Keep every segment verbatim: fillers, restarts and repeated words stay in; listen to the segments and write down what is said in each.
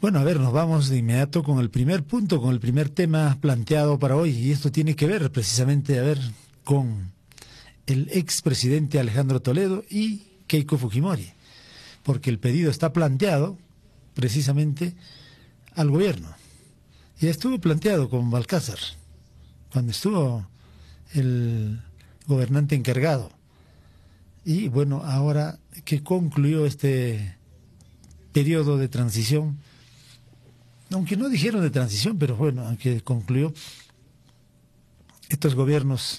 Bueno, a ver, nos vamos de inmediato con el primer punto, con el primer tema planteado para hoy, y esto tiene que ver precisamente, a ver, con el expresidente Alejandro Toledo y Keiko Fujimori, porque el pedido está planteado precisamente al gobierno. Ya estuvo planteado con Balcázar, cuando estuvo el gobernante encargado. Y bueno, ahora que concluyó este periodo de transición, aunque no dijeron de transición, pero bueno, aunque concluyó estos gobiernos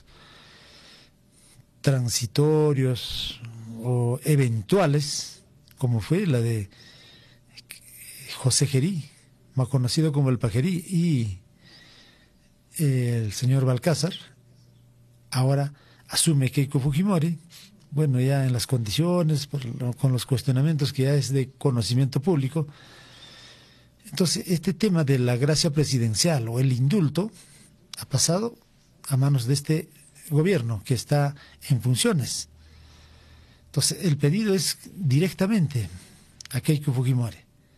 transitorios o eventuales, como fue la de José Gerí, más conocido como el Pajerí, y el señor Balcázar, ahora asume Keiko Fujimori, bueno, ya en las condiciones, por, con los cuestionamientos que ya es de conocimiento público. Entonces, este tema de la gracia presidencial o el indulto ha pasado a manos de este gobierno que está en funciones. Entonces, el pedido es directamente a Keiko Fujimori.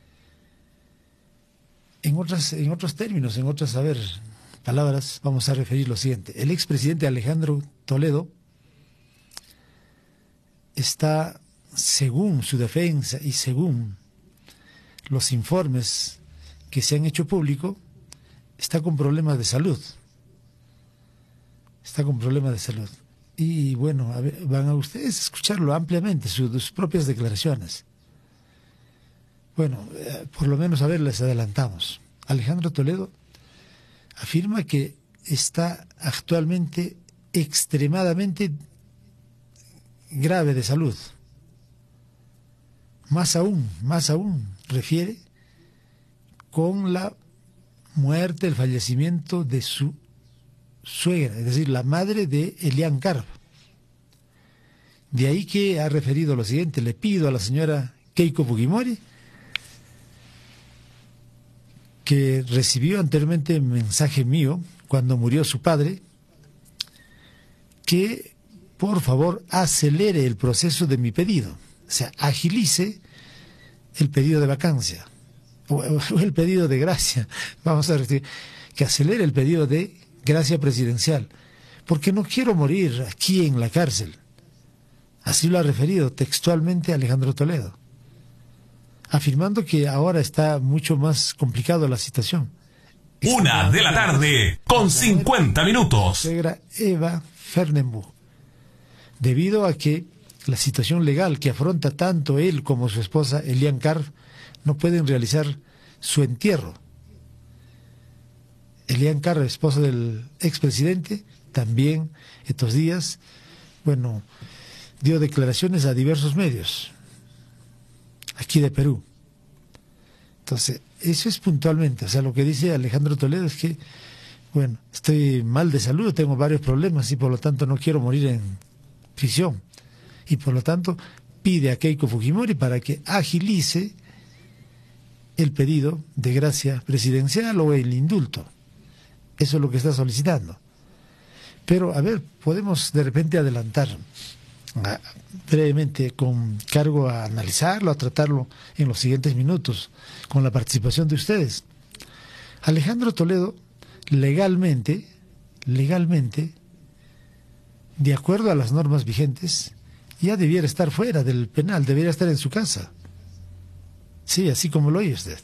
En otras, en otros términos, en otras, a ver, palabras, vamos a referir lo siguiente. El expresidente Alejandro Toledo está, según su defensa y según los informes que se han hecho público, está con problemas de salud. Está con problemas de salud. Y bueno, a ver, van a ustedes a escucharlo ampliamente, sus, sus propias declaraciones. Bueno, eh, por lo menos a ver, les adelantamos. Alejandro Toledo afirma que está actualmente extremadamente grave de salud. Más aún, más aún, refiere con la muerte, el fallecimiento de su suegra, es decir, la madre de Elian Carr. De ahí que ha referido lo siguiente: le pido a la señora Keiko Fujimori, que recibió anteriormente un mensaje mío cuando murió su padre, que por favor acelere el proceso de mi pedido, o sea, agilice el pedido de vacancia, o, o el pedido de gracia, vamos a decir, que acelere el pedido de gracia presidencial, porque no quiero morir aquí en la cárcel. Así lo ha referido textualmente Alejandro Toledo, afirmando que ahora está mucho más complicado la situación. Una de la tarde, con cincuenta minutos. Suegra Eva Fernenbuch, debido a que la situación legal que afronta tanto él como su esposa Elian Carr no pueden realizar su entierro. Elian Carr, esposa del expresidente, también estos días, bueno, dio declaraciones a diversos medios aquí de Perú. Entonces, eso es puntualmente, o sea, lo que dice Alejandro Toledo es que, bueno, estoy mal de salud, tengo varios problemas y por lo tanto no quiero morir en prisión. Y por lo tanto pide a Keiko Fujimori para que agilice el pedido de gracia presidencial o el indulto. Eso es lo que está solicitando. Pero, a ver, podemos de repente adelantar a, brevemente, con cargo a analizarlo, a tratarlo en los siguientes minutos, con la participación de ustedes. Alejandro Toledo, legalmente, legalmente, de acuerdo a las normas vigentes, ya debiera estar fuera del penal, debiera estar en su casa. Sí, así como lo oye usted.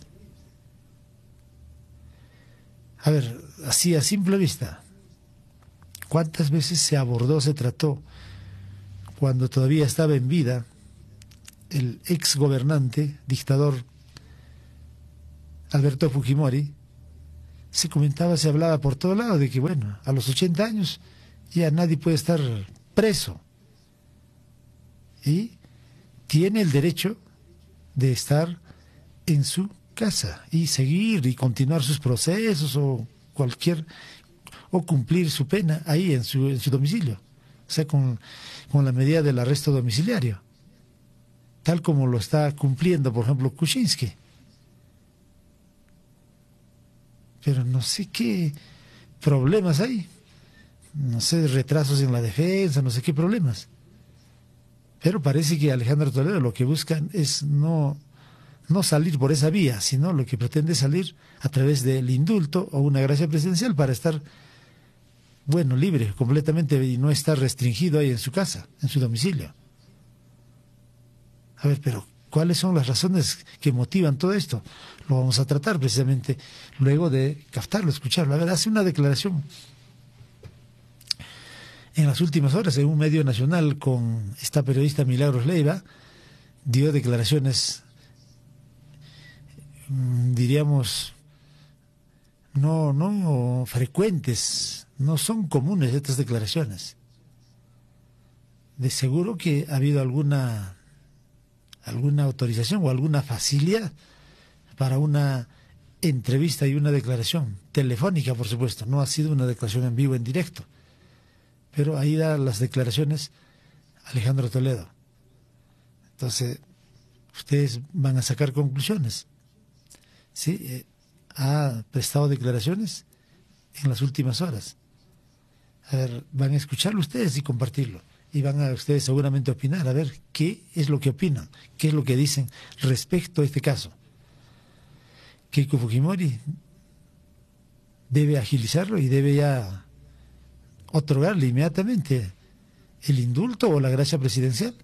A ver, así a simple vista, ¿cuántas veces se abordó, se trató, cuando todavía estaba en vida, el ex gobernante, dictador Alberto Fujimori? Se comentaba, se hablaba por todo lado de que, bueno, a los ochenta años ya nadie puede estar preso y tiene el derecho de estar en su casa y seguir y continuar sus procesos o cualquier o cumplir su pena ahí en su, en su domicilio, o sea, con, con la medida del arresto domiciliario, tal como lo está cumpliendo, por ejemplo, Kuczynski. Pero no sé qué problemas hay, no sé, retrasos en la defensa, no sé qué problemas. Pero parece que Alejandro Toledo lo que buscan es no, no salir por esa vía, sino lo que pretende salir a través del indulto o una gracia presidencial para estar, bueno, libre completamente y no estar restringido ahí en su casa, en su domicilio. A ver, pero ¿cuáles son las razones que motivan todo esto? Lo vamos a tratar precisamente luego de captarlo, escucharlo. A ver, hace una declaración en las últimas horas en un medio nacional con esta periodista Milagros Leiva, dio declaraciones, diríamos, no, no frecuentes, no son comunes estas declaraciones. De seguro que ha habido alguna alguna autorización o alguna facilidad para una entrevista y una declaración telefónica, por supuesto. No ha sido una declaración en vivo, en directo, pero ahí da las declaraciones Alejandro Toledo. Entonces, ustedes van a sacar conclusiones. Sí, eh, ha prestado declaraciones en las últimas horas. A ver, van a escucharlo ustedes y compartirlo. Y van a ustedes seguramente opinar, a ver qué es lo que opinan, qué es lo que dicen respecto a este caso. Keiko Fujimori debe agilizarlo y debe ya otorgarle inmediatamente el indulto o la gracia presidencial.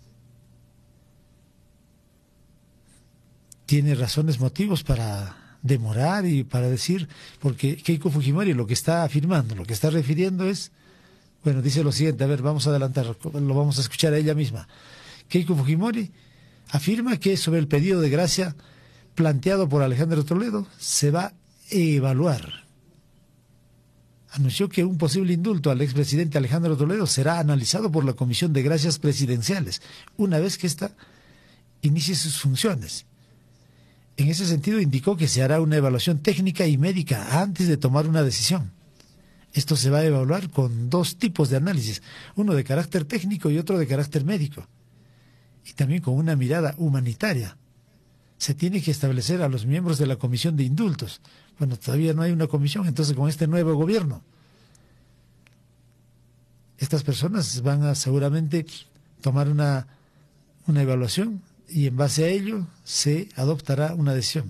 Tiene razones, motivos para demorar y para decir, porque Keiko Fujimori lo que está afirmando, lo que está refiriendo es, bueno, dice lo siguiente, a ver, vamos a adelantar, lo vamos a escuchar a ella misma. Keiko Fujimori afirma que sobre el pedido de gracia planteado por Alejandro Toledo se va a evaluar. Anunció que un posible indulto al expresidente Alejandro Toledo será analizado por la Comisión de Gracias Presidenciales, una vez que ésta inicie sus funciones. En ese sentido, indicó que se hará una evaluación técnica y médica antes de tomar una decisión. Esto se va a evaluar con dos tipos de análisis, uno de carácter técnico y otro de carácter médico, y también con una mirada humanitaria. Se tiene que establecer a los miembros de la Comisión de Indultos. Bueno, todavía no hay una comisión, entonces con este nuevo gobierno, estas personas van a seguramente tomar una, una evaluación y en base a ello se adoptará una decisión.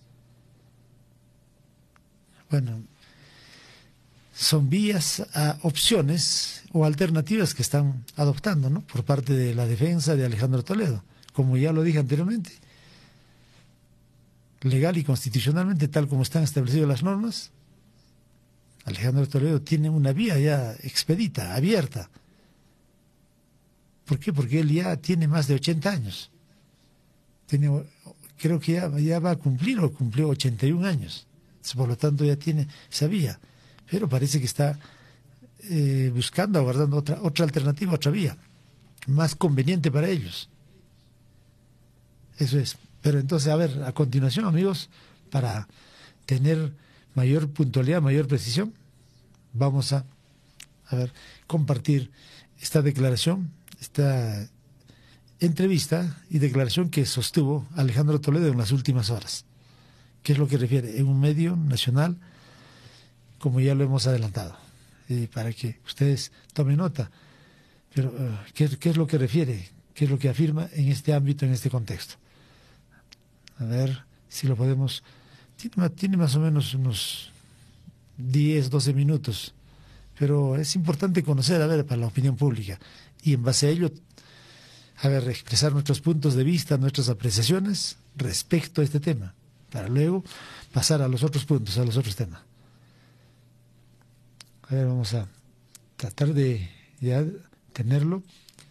Bueno, son vías, a opciones o alternativas que están adoptando, ¿no?, por parte de la defensa de Alejandro Toledo. Como ya lo dije anteriormente, legal y constitucionalmente, tal como están establecidas las normas, Alejandro Toledo tiene una vía ya expedita, abierta. ¿Por qué? Porque él ya tiene más de ochenta años. Tiene, creo que ya, ya va a cumplir o cumplió ochenta y un años. Por lo tanto, ya tiene esa vía. Pero parece que está eh, buscando, aguardando otra, otra alternativa, otra vía, más conveniente para ellos. Eso es. Pero entonces, a ver, a continuación, amigos, para tener mayor puntualidad, mayor precisión, vamos a, a ver, compartir esta declaración, esta entrevista y declaración que sostuvo Alejandro Toledo en las últimas horas. ¿Qué es lo que refiere? En un medio nacional, como ya lo hemos adelantado, y para que ustedes tomen nota. Pero, uh, ¿qué, ¿qué es lo que refiere? ¿Qué es lo que afirma en este ámbito, en este contexto? A ver si lo podemos... Tiene, tiene más o menos unos diez, doce minutos, pero es importante conocer, a ver, para la opinión pública, y en base a ello, a ver, expresar nuestros puntos de vista, nuestras apreciaciones respecto a este tema, para luego pasar a los otros puntos, a los otros temas. A ver, vamos a tratar de ya tenerlo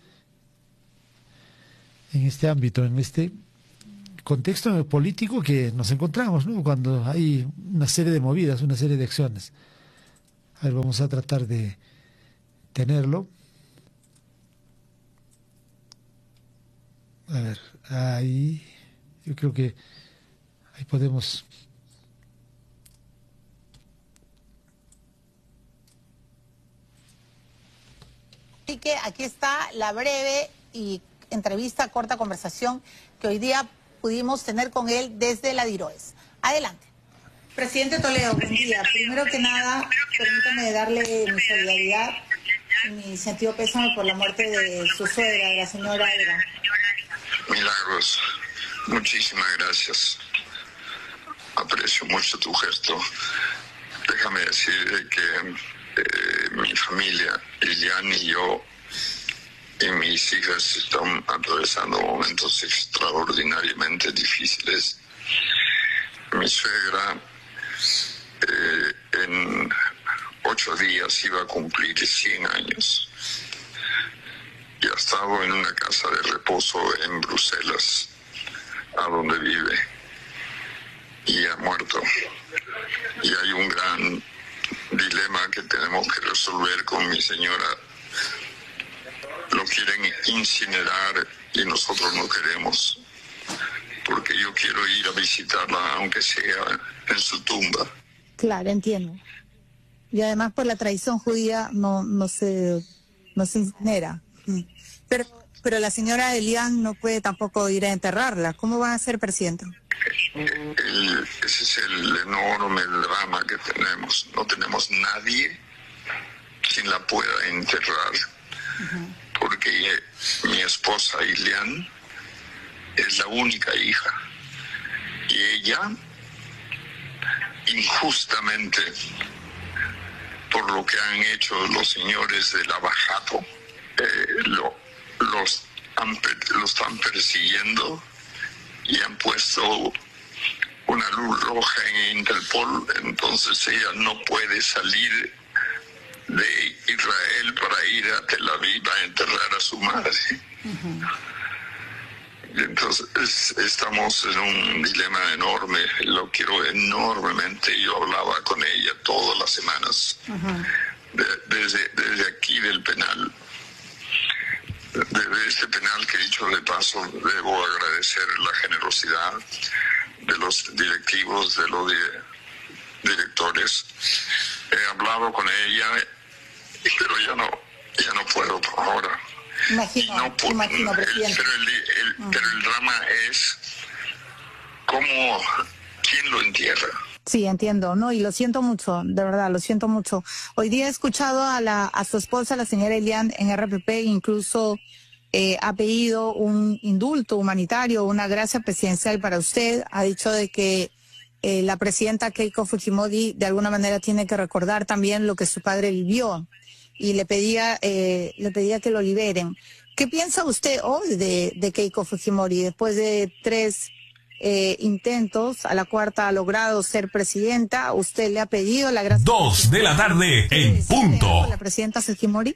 en este ámbito, en este contexto político que nos encontramos, ¿no?, cuando hay una serie de movidas, una serie de acciones. A ver, vamos a tratar de tenerlo. A ver, ahí, yo creo que ahí podemos... Así que aquí está la breve y entrevista, corta conversación que hoy día pudimos tener con él desde la DIROES. Adelante. Presidente Toledo, buen día. Primero que nada, permítame darle mi solidaridad y mi sentido pésame por la muerte de su suegra, de la señora Eva. Milagros, Muchísimas gracias. Aprecio mucho tu gesto. Déjame decir que eh, mi familia, Lilian y yo, y mis hijas están atravesando momentos extraordinariamente difíciles. Mi suegra eh, en ocho días iba a cumplir cien años y ha estado en una casa de reposo en Bruselas, a donde vive, y ha muerto. Y hay un gran dilema que tenemos que resolver con mi señora. Lo quieren incinerar y nosotros no queremos, porque yo quiero ir a visitarla, aunque sea en su tumba. Claro, entiendo. Y además por la tradición judía no, no se, no se incinera. Pero, pero la señora Elian no puede tampoco ir a enterrarla. ¿Cómo va a ser, presidente? El, ese es el enorme drama que tenemos. No tenemos nadie quien la pueda enterrar. Uh-huh. Porque mi esposa Elian es la única hija. Y ella, injustamente, por lo que han hecho los señores del Abajato, eh, lo, los, han, lo están persiguiendo y han puesto una luz roja en Interpol. Entonces ella no puede salir de Israel para ir a Tel Aviv a enterrar a su madre. Uh-huh. Entonces estamos en un dilema enorme. Lo quiero enormemente. Yo hablaba con ella todas las semanas. Uh-huh. de, desde, desde aquí del penal. Desde este penal, que dicho de paso, debo agradecer la generosidad de los directivos, de los di- directores. He hablado con ella, pero ya no, ya no puedo por ahora. Imagino, no puedo, imagino, presidente. El, pero, el, el, uh-huh. pero el drama es cómo, quién lo entierra. Sí, entiendo, no, y lo siento mucho, de verdad, lo siento mucho. Hoy día he escuchado a la a su esposa, la señora Elian, en R P P, incluso eh, ha pedido un indulto humanitario, una gracia presidencial para usted. Ha dicho de que eh, la presidenta Keiko Fujimori de alguna manera tiene que recordar también lo que su padre vivió, y le pedía eh, le pedía que lo liberen. ¿Qué piensa usted hoy de, de Keiko Fujimori después de tres Eh, intentos? A la cuarta ha logrado ser presidenta? ¿Usted le ha pedido la gracia? Dos de la tarde en punto. ¿La presidenta Fujimori?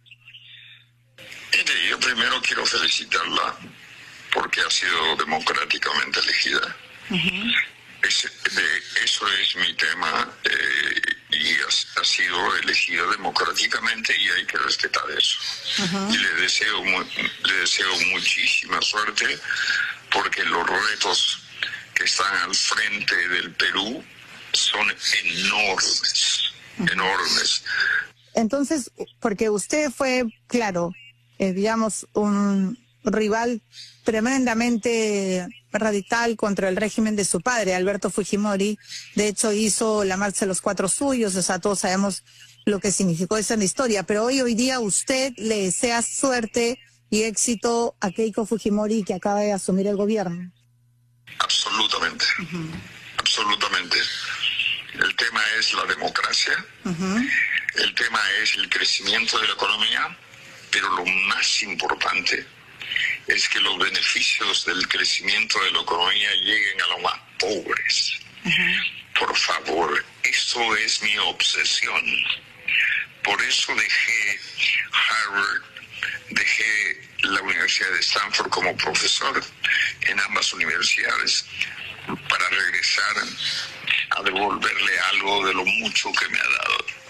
Mire, yo primero quiero felicitarla porque ha sido democráticamente elegida. Uh-huh. Ese, de, eso es mi tema, eh, y ha, ha sido elegida democráticamente y hay que respetar eso. Uh-huh. Y le deseo, le deseo muchísima suerte, porque los retos que están al frente del Perú son enormes, enormes. Entonces, porque usted fue, claro, eh, digamos, un rival tremendamente radical contra el régimen de su padre, Alberto Fujimori. De hecho, hizo la marcha de los cuatro suyos, o sea, todos sabemos lo que significó esa en la historia. Pero hoy, hoy día, usted le desea suerte y éxito a Keiko Fujimori, que acaba de asumir el gobierno. Absolutamente, uh-huh. absolutamente. El tema es la democracia, uh-huh. el tema es el crecimiento de la economía, pero lo más importante es que los beneficios del crecimiento de la economía lleguen a los más pobres. Uh-huh. Por favor, eso es mi obsesión. Por eso dejé Harvard, dejé la Universidad de Stanford como profesor en ambas universidades, para regresar a devolverle algo de lo mucho que me ha dado.